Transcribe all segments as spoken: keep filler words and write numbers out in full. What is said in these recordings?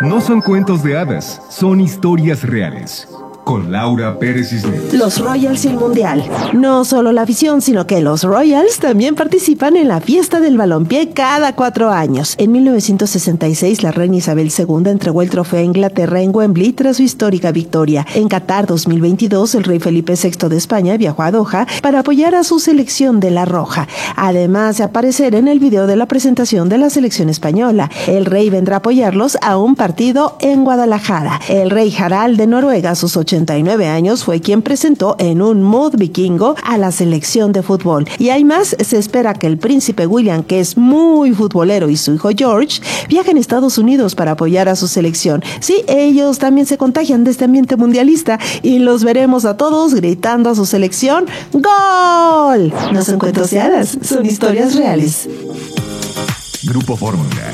No son cuentos de hadas, son historias reales. Con Laura Pérez Cisneros. Los Royals y el Mundial. No solo la afición, sino que los Royals también participan en la fiesta del balompié cada cuatro años. En mil novecientos sesenta y seis, la reina Isabel segunda entregó el trofeo a Inglaterra en Wembley tras su histórica victoria. En Qatar dos mil veintidós, el rey Felipe sexto de España viajó a Doha para apoyar a su selección de la Roja. Además de aparecer en el video de la presentación de la selección española, el rey vendrá a apoyarlos a un partido en Guadalajara. El rey Harald de Noruega, a sus ochenta y nueve años, fue quien presentó en un mood vikingo a la selección de fútbol. Y hay más, se espera que el príncipe William, que es muy futbolero, y su hijo George viajen a Estados Unidos para apoyar a su selección. Sí, ellos también se contagian de este ambiente mundialista y los veremos a todos gritando a su selección ¡Gol! No son cuentos de hadas, son historias reales. Grupo Fórmula.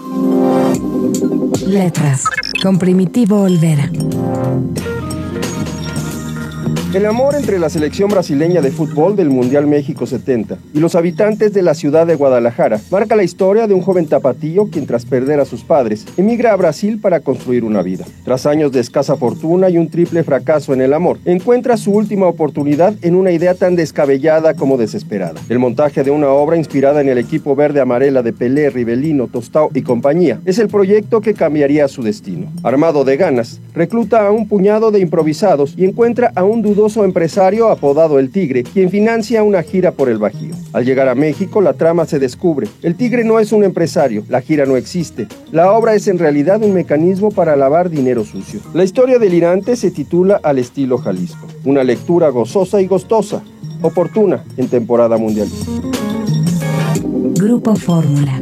Letras, con Primitivo Olvera. El amor entre la selección brasileña de fútbol del Mundial México setenta y los habitantes de la ciudad de Guadalajara marca la historia de un joven tapatío quien, tras perder a sus padres, emigra a Brasil para construir una vida. Tras años de escasa fortuna y un triple fracaso en el amor, encuentra su última oportunidad en una idea tan descabellada como desesperada. El montaje de una obra inspirada en el equipo verde-amarela de Pelé, Rivelino, Tostao y compañía es el proyecto que cambiaría su destino. Armado de ganas, recluta a un puñado de improvisados y encuentra a un dudoso empresario apodado El Tigre, quien financia una gira por el Bajío. Al llegar a México, la trama se descubre. El Tigre no es un empresario, la gira no existe. La obra es en realidad un mecanismo para lavar dinero sucio. La historia delirante se titula Al estilo Jalisco. Una lectura gozosa y gustosa, oportuna en temporada mundialista. Grupo Fórmula.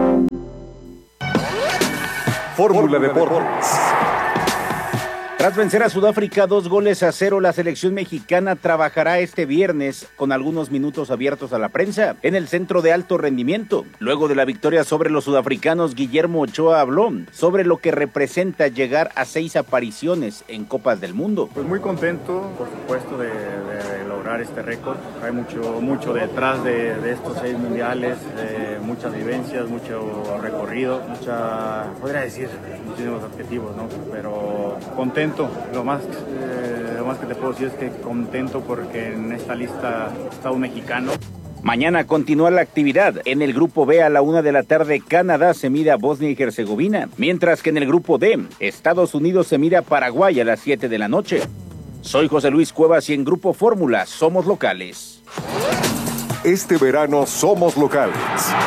Fórmula Deportes. Tras vencer a Sudáfrica dos goles a cero, la selección mexicana trabajará este viernes con algunos minutos abiertos a la prensa en el centro de alto rendimiento. Luego de la victoria sobre los sudafricanos, Guillermo Ochoa habló sobre lo que representa llegar a seis apariciones en Copas del Mundo. Pues muy contento, por supuesto, de, de lograr este récord. Hay mucho, mucho detrás de, de estos seis mundiales, de muchas vivencias, mucho recorrido, mucha, podría decir, muchísimos objetivos, ¿no? Pero contento. Lo más, eh, lo más que te puedo decir es que contento porque en esta lista está un mexicano. Mañana continúa la actividad. En el grupo B a la una de la tarde, Canadá se mide a Bosnia y Herzegovina, mientras que en el grupo D, Estados Unidos se mide a Paraguay a las siete de la noche. Soy José Luis Cuevas y en Grupo Fórmula somos locales. Este verano somos locales.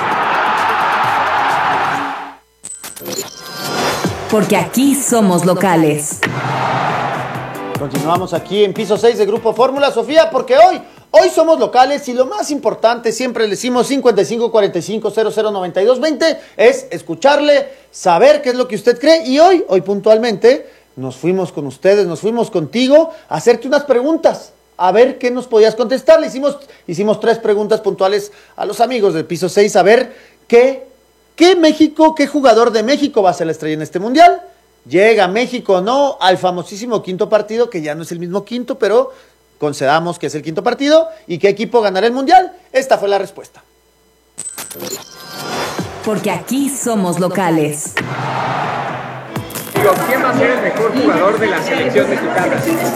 Porque aquí somos locales. Continuamos aquí en piso seis de Grupo Fórmula, Sofía, porque hoy, hoy somos locales y lo más importante, siempre le decimos cincuenta y cinco cuarenta y cinco cero cero noventa y dos veinte, es escucharle, saber qué es lo que usted cree y hoy, hoy puntualmente, nos fuimos con ustedes, nos fuimos contigo a hacerte unas preguntas, a ver qué nos podías contestar. Le hicimos, hicimos tres preguntas puntuales a los amigos del piso seis, a ver qué ¿Qué México, qué jugador de México va a ser la estrella en este mundial? ¿Llega México o no al famosísimo quinto partido, que ya no es el mismo quinto, pero concedamos que es el quinto partido? ¿Y qué equipo ganará el mundial? Esta fue la respuesta. Porque aquí somos locales. Digo, ¿quién va a ser el mejor jugador de la selección mexicana?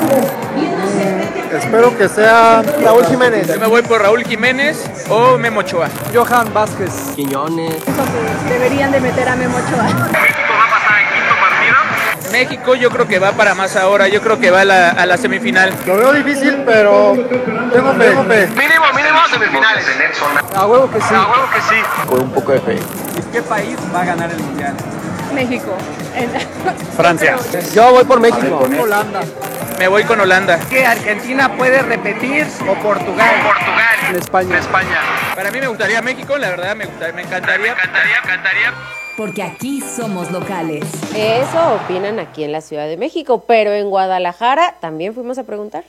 Espero que sea Raúl Jiménez. Yo me voy por Raúl Jiménez o Memo Ochoa. Johan Vázquez. Quiñones. Deberían de meter a Memo Ochoa. ¿México va a pasar en quinto partido? México yo creo que va para más ahora, yo creo que va a la, a la semifinal. Lo veo difícil, pero tengo fe. Tengo fe. Mínimo, mínimo semifinales. A huevo que sí. A huevo que sí. Con un poco de fe. ¿Y qué país va a ganar el mundial? México. Francia. Yo voy por México. Holanda. Me voy con Holanda. ¿Que Argentina puede repetir o Portugal? Portugal. En España. En España. Para mí me gustaría México, la verdad me, gustaría, me encantaría. Me encantaría, me encantaría. Porque aquí somos locales. Eso opinan aquí en la Ciudad de México, pero en Guadalajara también fuimos a preguntar.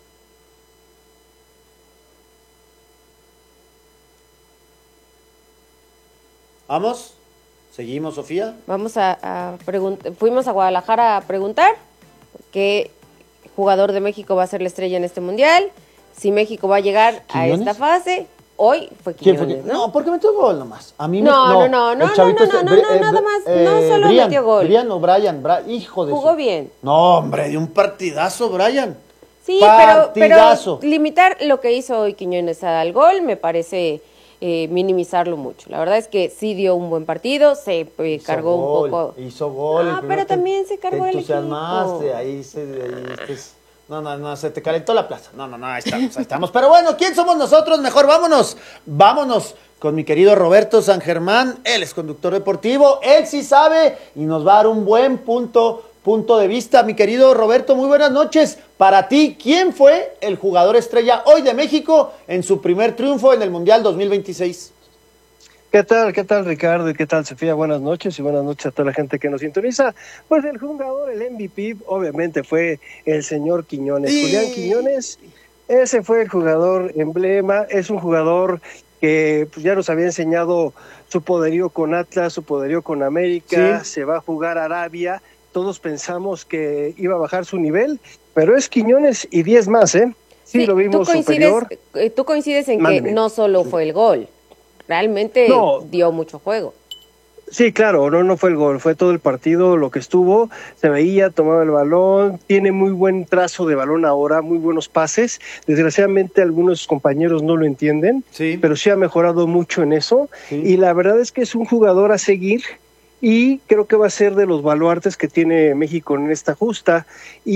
Vamos, seguimos, Sofía. Vamos a, a preguntar, fuimos a Guadalajara a preguntar qué jugador de México va a ser la estrella en este mundial, si México va a llegar a esta fase Hoy fue ¿Quién Quiñones, fue? ¿no? No, porque metió gol nomás. A mí No, me, no, no, el no, chavito no, no, este, no, Bre- no, eh, nada más, eh, no solo Brian, metió gol. Brian o Brian, Bra- hijo de Jugó su- bien. No, hombre, de un partidazo, Brian. Sí, pero, pero Partidazo. limitar lo que hizo hoy Quiñones al gol me parece eh, minimizarlo mucho. La verdad es que sí dio un buen partido, se eh, Hizo cargó gol, un poco. Hizo gol. Ah, el pero primero te- también se cargó te el entusiasmaste, equipo. ahí se... Ahí estés- no, no, no, se te calentó la plaza. No, no, no, ahí estamos, ahí estamos. Pero bueno, ¿quién somos nosotros? Mejor vámonos, vámonos con mi querido Roberto San Germán. Él es conductor deportivo, él sí sabe y nos va a dar un buen punto, punto de vista. Mi querido Roberto, muy buenas noches. Para ti, ¿quién fue el jugador estrella hoy de México en su primer triunfo en el Mundial dos mil veintiséis? ¿Qué tal? ¿Qué tal, Ricardo? ¿Y qué tal, Sofía? Buenas noches y buenas noches a toda la gente que nos sintoniza. Pues el jugador, el M V P, obviamente fue el señor Quiñones. Sí. Julián Quiñones, ese fue el jugador emblema, es un jugador que pues, ya nos había enseñado su poderío con Atlas, su poderío con América, Sí. se va a jugar a Arabia. Todos pensamos que iba a bajar su nivel, pero es Quiñones y diez más, ¿eh? Sí, Sí, lo vimos tú coincides, superior. eh, tú coincides en Mándeme. que no solo fue el gol, realmente No. dio mucho juego. Sí, claro, no, no fue el gol, fue todo el partido lo que estuvo, se veía, tomaba el balón, tiene muy buen trazo de balón ahora, muy buenos pases, desgraciadamente algunos compañeros no lo entienden, Sí. pero sí ha mejorado mucho en eso, Sí. y la verdad es que es un jugador a seguir, y creo que va a ser de los baluartes que tiene México en esta justa,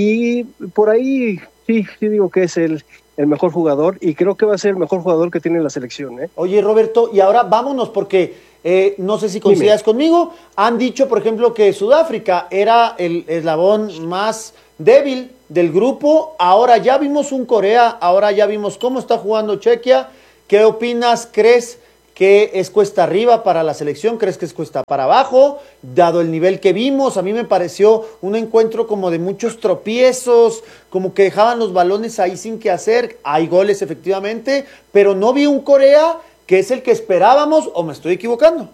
y por ahí sí, sí digo que es el, el mejor jugador, y creo que va a ser el mejor jugador que tiene la selección, ¿eh? Oye, Roberto, y ahora vámonos porque eh, no sé si coincidas conmigo. Han dicho, por ejemplo, que Sudáfrica era el eslabón más débil del grupo. Ahora ya vimos un Corea, ahora ya vimos cómo está jugando Chequia. ¿Qué opinas? ¿Crees que es cuesta arriba para la selección? ¿Crees que es cuesta para abajo? Dado el nivel que vimos, a mí me pareció un encuentro como de muchos tropiezos, como que dejaban los balones ahí sin qué hacer. Hay goles efectivamente, pero no vi un Corea que es el que esperábamos, o me estoy equivocando.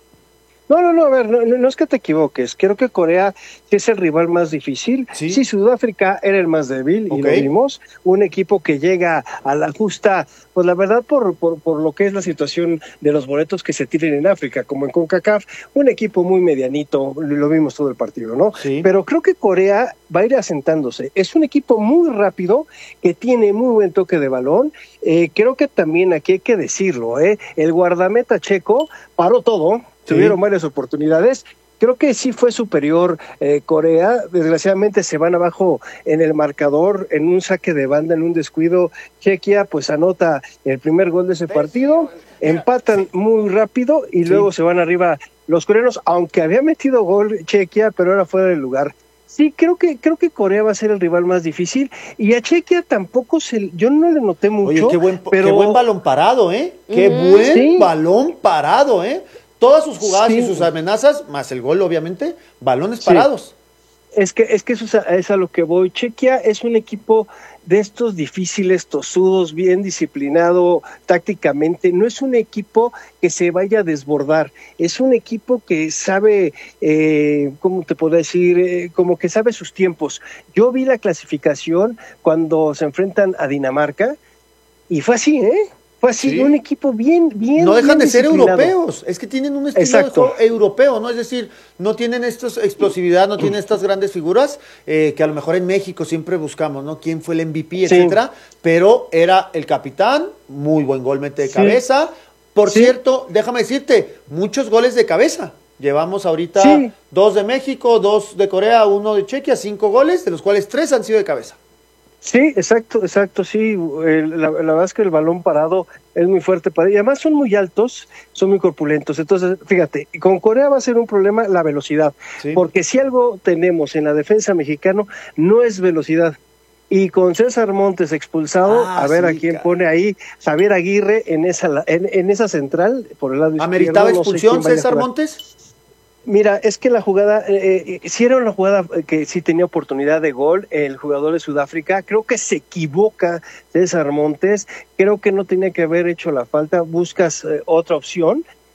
No, no, no, a ver, no, no es que te equivoques. Creo que Corea es el rival más difícil. Sí, sí Sudáfrica era el más débil, y Ok. lo vimos. Un equipo que llega a la justa, pues la verdad, por, por, por lo que es la situación de los boletos que se tienen en África, como en CONCACAF, un equipo muy medianito, lo vimos todo el partido, ¿no? Sí. Pero creo que Corea va a ir asentándose. Es un equipo muy rápido, que tiene muy buen toque de balón. Eh, creo que también aquí hay que decirlo, ¿eh? El guardameta checo paró todo. Sí. Tuvieron varias oportunidades. Creo que sí fue superior eh, Corea. Desgraciadamente se van abajo en el marcador, en un saque de banda, en un descuido. Chequia pues anota el primer gol de ese partido, empatan muy rápido y Sí. luego se van arriba los coreanos, aunque había metido gol Chequia, pero era fuera del lugar. Sí, creo que creo que Corea va a ser el rival más difícil, y a Chequia tampoco se, yo no le noté mucho. Oye, qué buen, pero qué buen balón parado, ¿eh? Qué Ujú. buen Sí. balón parado, ¿eh? Todas sus jugadas Sí. y sus amenazas, más el gol, obviamente, balones Sí. parados. Es que, es que eso es a, es a lo que voy. Chequia es un equipo de estos difíciles, tosudos, bien disciplinado tácticamente. No es un equipo que se vaya a desbordar. Es un equipo que sabe, eh, ¿cómo te puedo decir? Eh, como que sabe sus tiempos. Yo vi la clasificación cuando se enfrentan a Dinamarca y fue así, ¿eh? Fue así, Sí. un equipo bien, bien. No dejan bien de ser disciplinado. europeos, es que tienen un estilo Exacto. de juego europeo, ¿no? Es decir, no tienen esta explosividad, no tienen estas grandes figuras eh, que a lo mejor en México siempre buscamos, ¿no? ¿Quién fue el M V P, Sí. etcétera? Pero era el capitán, muy buen gol mete de Sí. cabeza. Por Sí. cierto, déjame decirte, muchos goles de cabeza. Llevamos ahorita Sí. dos de México, dos de Corea, uno de Chequia, cinco goles, de los cuales tres han sido de cabeza. Sí, exacto, exacto, sí. El- la, la verdad es que el balón parado es muy fuerte para ellos. Y además son muy altos, son muy corpulentos. Entonces, fíjate, con Corea va a ser un problema la velocidad. Sí. Porque si algo tenemos en la defensa mexicana, no es velocidad. Y con César Montes expulsado, Ah, a ver sí, a quién cara. pone ahí Javier Aguirre en esa la- en, en esa central, por el lado ¿Ameritaba izquierdo. no sé expulsión quién vaya a César jugar. Montes? Mira, es que la jugada, eh, eh, sí era una jugada que sí tenía oportunidad de gol, el jugador de Sudáfrica, creo que se equivoca César Montes, creo que no tenía que haber hecho la falta, buscas eh, otra opción,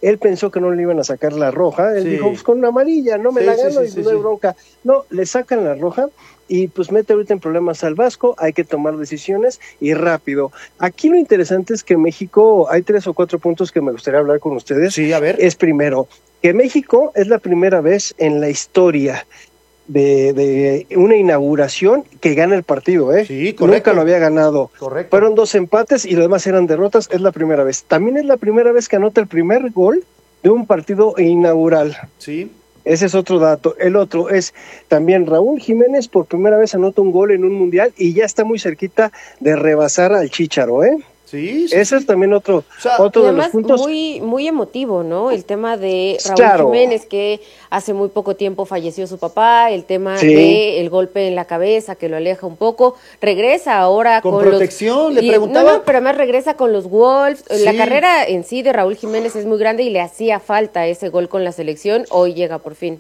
él pensó que no le iban a sacar la roja, él Sí. dijo, pues con una amarilla, no me Sí, la sí, gano sí, y sí, no hay sí. bronca. No, le sacan la roja y pues mete ahorita en problemas al Vasco, hay que tomar decisiones y rápido. Aquí lo interesante es que México, hay tres o cuatro puntos que me gustaría hablar con ustedes. Sí, a ver. Es primero, que México es la primera vez en la historia de, de una inauguración que gana el partido, ¿eh? Sí, correcto. Nunca lo había ganado. Correcto. Fueron dos empates y los demás eran derrotas, es la primera vez. También es la primera vez que anota el primer gol de un partido inaugural. Sí. Ese es otro dato. El otro es también Raúl Jiménez, por primera vez anota un gol en un mundial y ya está muy cerquita de rebasar al Chícharo, ¿eh? Sí, sí. Ese es también otro, sea, otro Y de los además puntos. muy, muy emotivo, ¿no? El tema de Raúl Claro. Jiménez, que hace muy poco tiempo falleció su papá, el tema Sí. de el golpe en la cabeza que lo aleja un poco, regresa ahora Con con, protección, los... le y- preguntaba. No, no, pero además regresa con los Wolves. La Sí. carrera en sí de Raúl Jiménez es muy grande y le hacía falta ese gol con la selección, hoy llega por fin.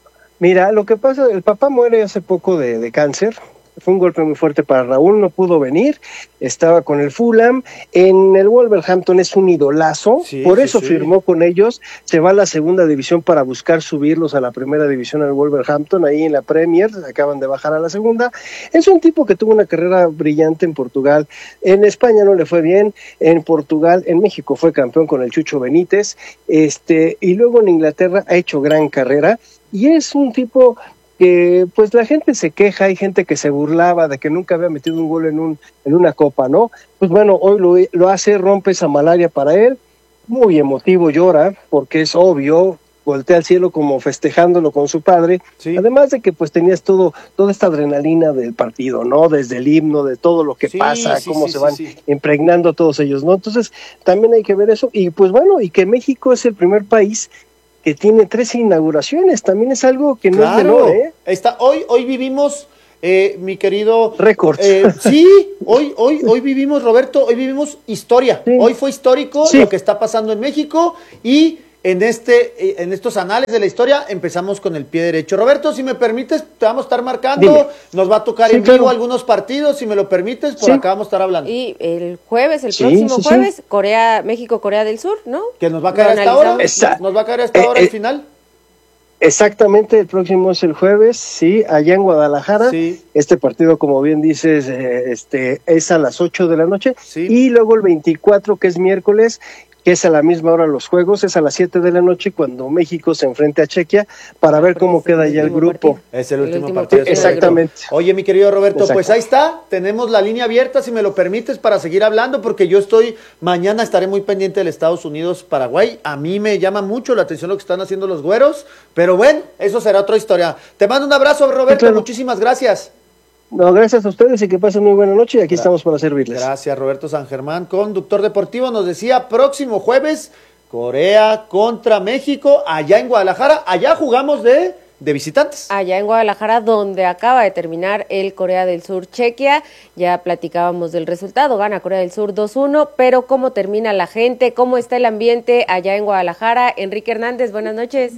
Mira, lo que pasa, el papá muere hace poco de, de cáncer. Fue un golpe muy fuerte para Raúl, no pudo venir, estaba con el Fulham, en el Wolverhampton es un idolazo, Sí, por sí, eso sí. firmó con ellos, se va a la segunda división para buscar subirlos a la primera división al Wolverhampton, ahí en la Premier, acaban de bajar a la segunda. Es un tipo que tuvo una carrera brillante en Portugal, en España no le fue bien, en Portugal, en México fue campeón con el Chucho Benítez, este, y luego en Inglaterra ha hecho gran carrera, y es un tipo que pues la gente se queja, hay gente que se burlaba de que nunca había metido un gol en un en una copa, ¿no? Pues bueno, hoy lo, lo hace, rompe esa malaria para él, muy emotivo, llora, porque es obvio, voltea al cielo como festejándolo con su padre, Sí. además de que pues tenías todo, toda esta adrenalina del partido, ¿no? Desde el himno, de todo lo que Sí, pasa, sí, cómo sí, se sí, van sí. impregnando todos ellos, ¿no? Entonces, también hay que ver eso, y pues bueno, y que México es el primer país que tiene tres inauguraciones, también es algo que no es menor, ¿eh? Está, hoy, hoy vivimos, eh, mi querido... Récords. eh, sí, hoy, hoy, hoy vivimos, Roberto, hoy vivimos historia. Sí. Hoy fue histórico Sí. lo que está pasando en México y en este, eh, en estos anales de la historia empezamos con el pie derecho. Roberto, si me permites, te vamos a estar marcando, Dime. nos va a tocar Sí, en vivo claro. algunos partidos, si me lo permites, por Sí. acá vamos a estar hablando. Y el jueves, el Sí, próximo sí, sí. jueves, Corea, México, Corea del Sur, ¿no? Que nos va a caer Lo a esta hora, analizamos. Esa- nos va a caer a esta eh, hora eh, al final. Exactamente, el próximo es el jueves, sí, allá en Guadalajara. Sí. Este partido, como bien dices, eh, este es a las ocho de la noche. Sí. Y luego el veinticuatro, que es miércoles, que es a la misma hora los juegos, es a las siete de la noche cuando México se enfrente a Chequia para ver Porque cómo es el queda ya el último grupo. partido. Es el El último, último partido. partido es correcto. Exactamente. Oye, mi querido Roberto, Exacto. pues ahí está. Tenemos la línea abierta, si me lo permites, para seguir hablando, porque yo estoy, mañana estaré muy pendiente del Estados Unidos-Paraguay. A mí me llama mucho la atención lo que están haciendo los güeros, pero bueno, eso será otra historia. Te mando un abrazo, Roberto, claro. muchísimas gracias. No, gracias a ustedes y que pasen muy buena noche y aquí estamos para servirles. Gracias, Roberto San Germán, conductor deportivo. Nos decía, próximo jueves, Corea contra México, allá en Guadalajara. Allá jugamos de, de visitantes. Allá en Guadalajara, donde acaba de terminar el Corea del Sur-Chequia. Ya platicábamos del resultado, gana Corea del Sur dos uno, pero ¿cómo termina la gente? ¿Cómo está el ambiente allá en Guadalajara? Enrique Hernández, buenas noches.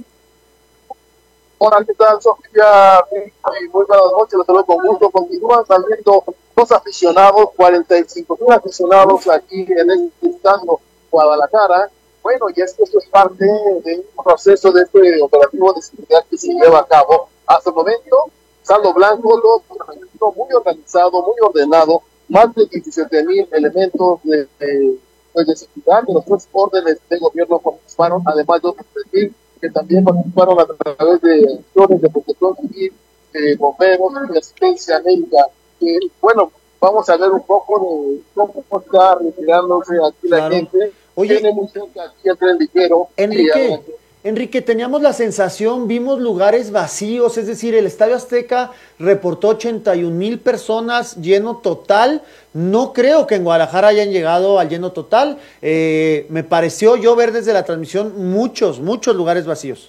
Hola, ¿qué tal, Sofía? Muy buenas noches, los saludo con gusto. Continúan saliendo dos aficionados, cuarenta y cinco mil aficionados aquí en este estado Guadalajara. Bueno, y es que esto es parte de un proceso de este operativo de seguridad que se lleva a cabo. Hasta el momento, saldo blanco, todo muy organizado, muy ordenado, más de diecisiete mil elementos de, de, pues de seguridad de los tres órdenes de gobierno participaron, además de otros tres mil que también participaron a través de actores de protección civil, de bomberos, de asistencia médica. Eh, bueno, vamos a ver un poco de cómo está retirándose aquí la Claro. gente. Oye, Tiene muy cerca aquí el tren ligero. Enrique, Y, Enrique, teníamos la sensación, vimos lugares vacíos, es decir, el Estadio Azteca reportó ochenta y un mil personas, lleno total. No creo que en Guadalajara hayan llegado al lleno total. Eh, me pareció yo ver desde la transmisión muchos, muchos lugares vacíos.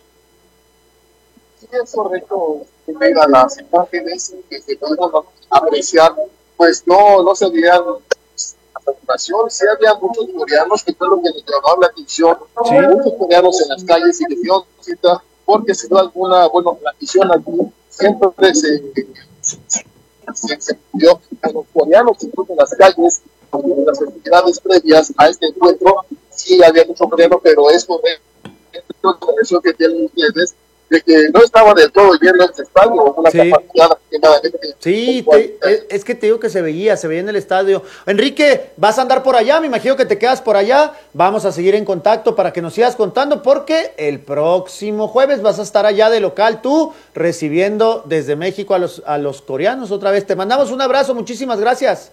sí, es correcto. Mira, las imágenes que se pueden apreciar, pues no, no se veían saturación, sí había muchos coreanos, que fue lo que les llamó la atención, Sí. muchos coreanos en las calles y que dio cita, porque si no alguna, bueno, la afición aquí siempre se, se, se, se pidió a los coreanos, incluso en las calles, en las actividades previas a este encuentro, sí había mucho coreano, pero es correcto la que tienen ustedes, de que no estaba del todo lleno el estadio, una Sí. capacidad aproximadamente. Sí, te- es, es que te digo que se veía, se veía en el estadio. Enrique, vas a andar por allá, me imagino que te quedas por allá. Vamos a seguir en contacto para que nos sigas contando, porque el próximo jueves vas a estar allá de local tú, recibiendo desde México a los, a los coreanos otra vez. Te mandamos un abrazo, muchísimas gracias.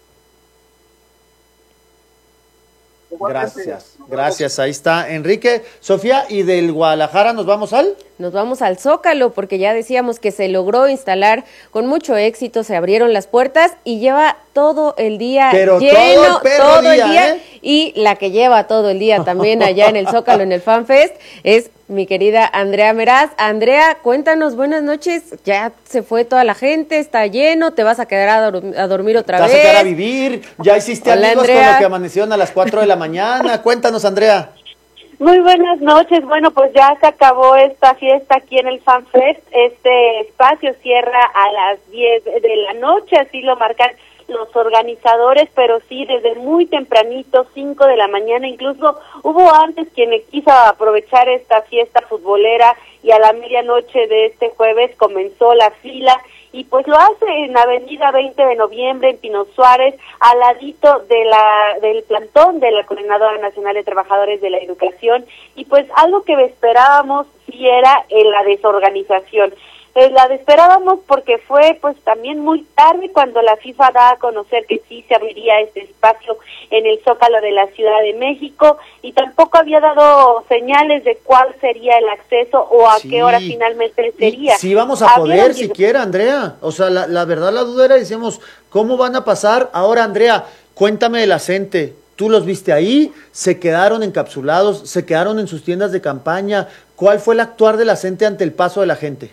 Gracias, gracias, ahí está Enrique. Sofía, ¿y del Guadalajara nos vamos al? Nos vamos al Zócalo porque ya decíamos que se logró instalar con mucho éxito, se abrieron las puertas y lleva todo el día Pero lleno, todo el perro todo el día, día. ¿eh? Y la que lleva todo el día también allá en el Zócalo, en el FanFest, es mi querida Andrea Meraz. Andrea, cuéntanos, buenas noches, ya se fue toda la gente, está lleno, te vas a quedar a, dor- a dormir otra Te vas a vez. quedar a vivir, ya hiciste Hola, amigos Andrea. con los que amanecieron a las cuatro de la mañana. Cuéntanos, Andrea. Muy buenas noches. Bueno, pues ya se acabó esta fiesta aquí en el FanFest. Este espacio cierra a las diez de la noche, así lo marcan los organizadores, pero sí desde muy tempranito, cinco de la mañana, incluso hubo antes quien quiso aprovechar esta fiesta futbolera y a la medianoche de este jueves comenzó la fila y pues lo hace en Avenida veinte de noviembre, en Pino Suárez, al ladito de la, del plantón de la Coordinadora Nacional de Trabajadores de la Educación, y pues algo que esperábamos sí era en la desorganización. Eh, la esperábamos porque fue pues también muy tarde cuando la FIFA da a conocer que sí se abriría este espacio en el Zócalo de la Ciudad de México, y tampoco había dado señales de cuál sería el acceso o a Sí. qué hora finalmente sería. Sí, vamos a Había poder div- siquiera, Andrea. O sea, la, la verdad, la duda era, decíamos, ¿cómo van a pasar? Ahora, Andrea, cuéntame de la gente. ¿Tú los viste ahí? ¿Se quedaron encapsulados? ¿Se quedaron en sus tiendas de campaña? ¿Cuál fue el actuar de la gente ante el paso de la gente?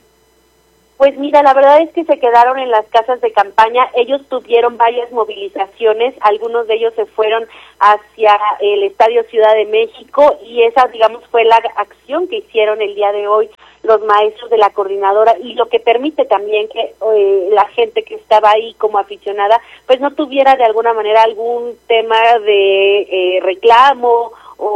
Pues mira, la verdad es que se quedaron en las casas de campaña. Ellos tuvieron varias movilizaciones, algunos de ellos se fueron hacia el Estadio Ciudad de México, y esa, digamos, fue la acción que hicieron el día de hoy los maestros de la coordinadora, y lo que permite también que eh, la gente que estaba ahí como aficionada pues no tuviera de alguna manera algún tema de eh, reclamo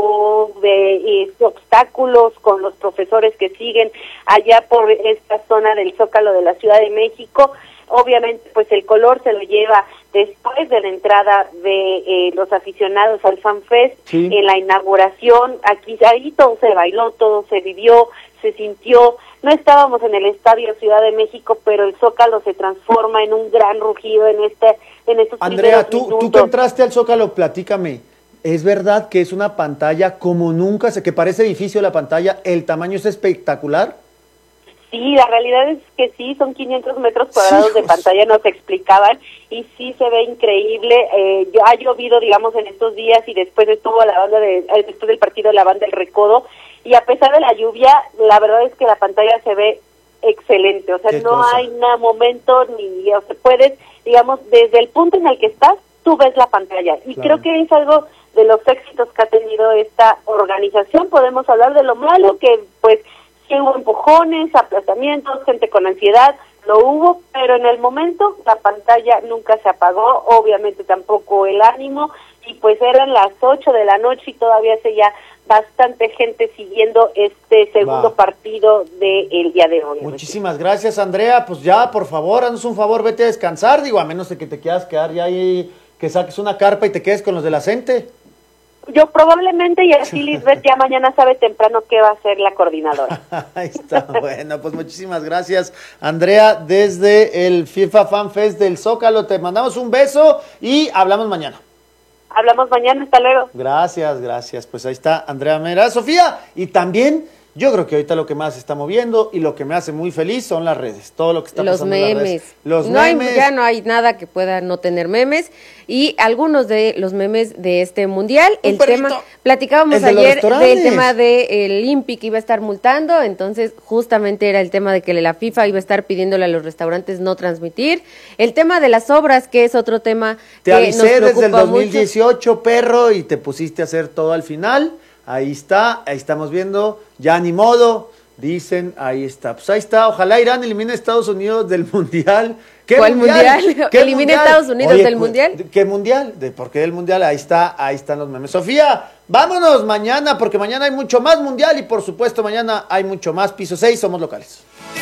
o de eh, obstáculos con los profesores que siguen allá por esta zona del Zócalo de la Ciudad de México. Obviamente, pues el color se lo lleva después de la entrada de eh, los aficionados al FanFest, Sí. en la inauguración. Aquí ahí todo se bailó, todo se vivió, se sintió. No estábamos en el Estadio Ciudad de México, pero el Zócalo se transforma en un gran rugido en este en estos Andrea, primeros tú, tú que minutos. entraste al Zócalo, platícame. ¿Es verdad que es una pantalla como nunca, se que parece edificio la pantalla, el tamaño es espectacular? Sí, la realidad es que sí, son quinientos metros cuadrados de pantalla, nos explicaban, y sí se ve increíble. Eh, ya ha llovido, digamos, en estos días, y después estuvo la banda de, eh, después del partido la banda El Recodo, y a pesar de la lluvia, la verdad es que la pantalla se ve excelente. O sea, Qué no cosa. hay nada momento, ni o sea, puedes, digamos, desde el punto en el que estás, tú ves la pantalla. Y Claro. creo que es algo de los éxitos que ha tenido esta organización. Podemos hablar de lo malo, que pues sí hubo empujones, aplastamientos, gente con ansiedad, lo hubo, pero en el momento la pantalla nunca se apagó, obviamente tampoco el ánimo, y pues eran las ocho de la noche y todavía seguía bastante gente siguiendo este segundo Va. partido del día de hoy. Muchísimas gracias, Andrea. Pues ya, por favor, haznos un favor, vete a descansar. Digo, a menos de que te quieras quedar ya ahí, que saques una carpa y te quedes con los de la gente. Yo probablemente, y así Lisbeth ya mañana sabe temprano qué va a hacer la coordinadora. Ahí está, bueno, pues muchísimas gracias, Andrea, desde el FIFA Fan Fest del Zócalo. Te mandamos un beso y hablamos mañana. Hablamos mañana, hasta luego. Gracias, gracias. Pues ahí está Andrea Mera, Sofía. Y también, yo creo que ahorita lo que más se está moviendo y lo que me hace muy feliz son las redes. Todo lo que está Los pasando en las memes. redes. Los no hay- memes. ya no hay nada que pueda no tener memes. Y algunos de los memes de este mundial. El tema, platicábamos El de los ayer restaurantes. del tema del I N P I que iba a estar multando. Entonces, justamente era el tema de que la FIFA iba a estar pidiéndole a los restaurantes no transmitir. El tema de las obras, que es otro tema Te que avisé nos desde el preocupa dos mil mucho. dieciocho, perro, y te pusiste a hacer todo al final. Ahí está, ahí estamos viendo. Ya ni modo. Dicen, ahí está. Pues ahí está. Ojalá Irán elimine a Estados Unidos del Mundial. ¿Qué ¿Cuál mundial? mundial? ¿Qué ¿Elimine a mundial? Estados Unidos Oye, del cu- mundial? ¿Qué mundial? ¿De por qué del mundial? Ahí está, ahí están los memes. Sofía, vámonos mañana, porque mañana hay mucho más mundial y por supuesto mañana hay mucho más piso seis, somos locales.